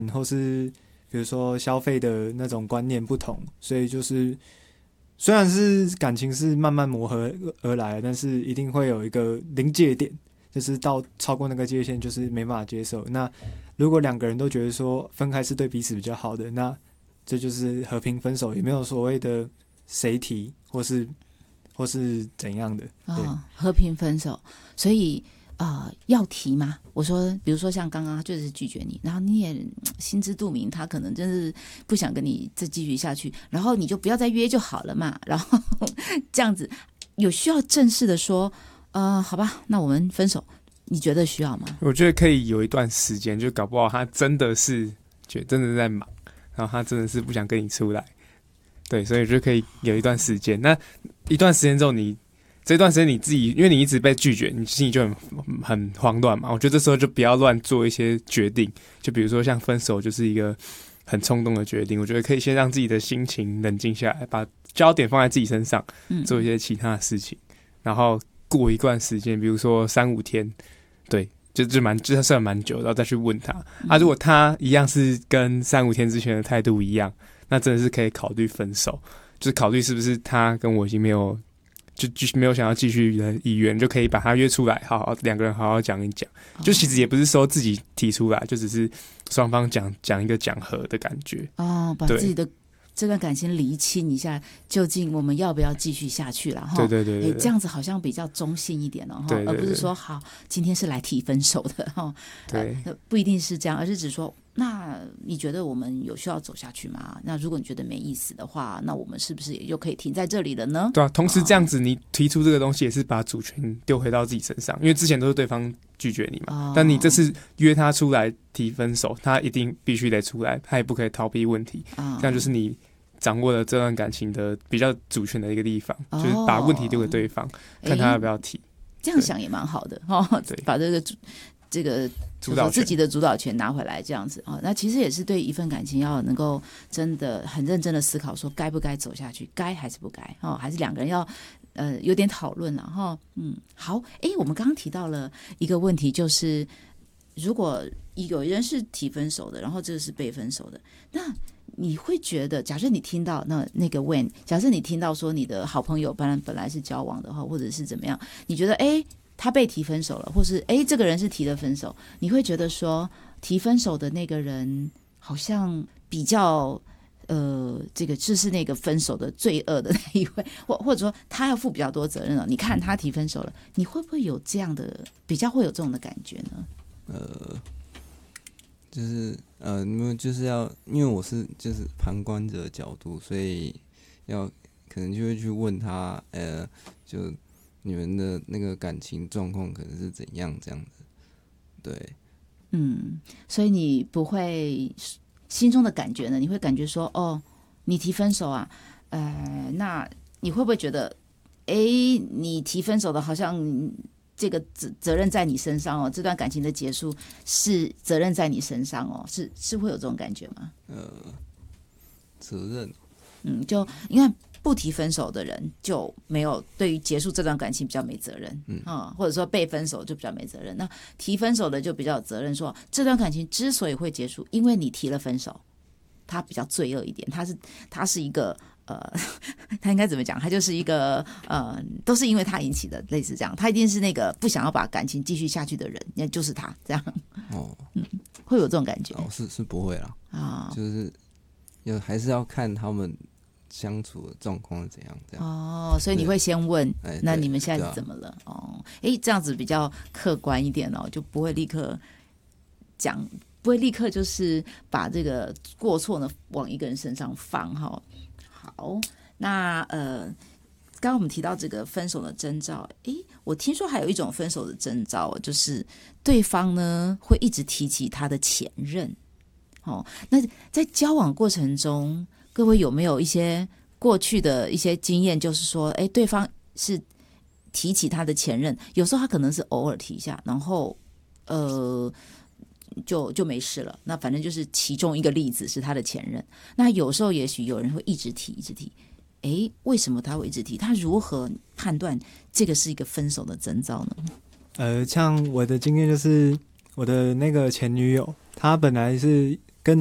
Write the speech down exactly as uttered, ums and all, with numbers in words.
或是比如说消费的那种观念不同，所以就是虽然是感情是慢慢磨合而来的，但是一定会有一个临界点，就是到超过那个界限就是没办法接受。那如果两个人都觉得说分开是对彼此比较好的，那这就是和平分手，也没有所谓的谁提或是或是怎样的。对， 哦，和平分手，所以呃要提吗？我说，比如说像刚刚他就是拒绝你，然后你也嗯心知肚明，他可能真是不想跟你再继续下去，然后你就不要再约就好了嘛。然后这样子有需要正式的说，呃，好吧，那我们分手，你觉得需要吗？ 我觉得可以有一段时间，就搞不好他真的是觉得真的在忙，然后他真的是不想跟你出来，对，所以就可以有一段时间。那一段时间之后你，这段时间你自己，因为你一直被拒绝，你心里就很很慌乱嘛。我觉得这时候就不要乱做一些决定，就比如说像分手就是一个很冲动的决定。我觉得可以先让自己的心情冷静下来，把焦点放在自己身上，做一些其他的事情，然后过一段时间，比如说三五天，对，就就蛮就算蛮久，然后再去问他。啊，如果他一样是跟三五天之前的态度一样，那真的是可以考虑分手，就是考虑是不是他跟我已经没有。就没有想要继续的意愿，就可以把他约出来，好好两个人好好讲一讲。就其实也不是说自己提出来，就只是双方讲讲一个讲和的感觉。 哦，把自己的这段感情厘清一下，究竟我们要不要继续下去了？ 对对 对, 对, 对， 这样子好像比较中性一点哦， 对对对， 而不是说好今天是来提分手的哈。 对、 呃，不一定是这样，而是只说。那你觉得我们有需要走下去吗？那如果你觉得没意思的话，那我们是不是也就可以停在这里了呢？ 对啊，同时这样子你提出这个东西也是把主权丢回到自己身上，因为之前都是对方拒绝你嘛，哦、但你这次约他出来提分手，他一定必须得出来，他也不可以逃避问题，哦、这样就是你掌握了这段感情的比较主权的一个地方，哦、就是把问题丢给对方，看他要不要提。 这样想也蛮好的哈，把这个这个主导自己的主导权拿回来，这样子啊、哦，那其实也是对一份感情要能够真的很认真的思考，说该不该走下去，该还是不该哦，还是两个人要呃有点讨论了哈。嗯，好，哎，我们刚刚提到了一个问题，就是如果有人是提分手的，然后这个是被分手的，那你会觉得，假设你听到那那个 when， 假设你听到说你的好朋友本来本来是交往的话，或者是怎么样，你觉得哎他被提分手了，或是哎这个人是提了分手，你会觉得说提分手的那个人好像比较呃这个就是那个分手的罪恶的那一位，或或者说他要负比较多责任了。你看他提分手了，你会不会有这样的比较会有这种的感觉呢？ 呃。就是呃，你们就是要，因为我是就是旁观者的角度，所以要可能就会去问他，呃，就你们的那个感情状况可能是怎样这样子，对， 嗯，所以你不会心中的感觉呢？你会感觉说，哦，你提分手啊，呃，那你会不会觉得，哎，你提分手的好像？这个责任在你身上哦，这段感情的结束是责任在你身上哦，是是会有这种感觉吗？ 呃，责任， 嗯，就你看不提分手的人就没有对于结束这段感情比较没责任，嗯啊、哦，或者说被分手就比较没责任。那提分手的就比较有责任说，这段感情之所以会结束，因为你提了分手，他比较罪恶一点，他是他是一个。呃，他应该怎么讲？他就是一个呃，都是因为他引起的，类似这样。他一定是那个不想要把感情继续下去的人，那就是他这样。哦，嗯，会有这种感觉？ 哦，是是不会啦。啊、 哦， 就是有还是要看他们相处的状况是怎样这样。 哦，所以你会先问， 哎、 那你们现在是怎么了？啊、哦，哎，这样子比较客观一点哦，就不会立刻讲，不会立刻就是把这个过错呢往一个人身上放哈。哦好，那呃，刚刚我们提到这个分手的征兆，诶，我听说还有一种分手的征兆，就是对方呢会一直提起他的前任。哦，那在交往过程中，各位有没有一些过去的一些经验，就是说，诶，对方是提起他的前任，有时候他可能是偶尔提一下，然后呃。就就没事了，那反正就是其中一个例子是他的前任。那有时候也许有人会一直提一直提，诶，为什么他会一直提？他如何判断这个是一个分手的征兆呢？ 呃，像我的经验就是我的那个前女友，她本来是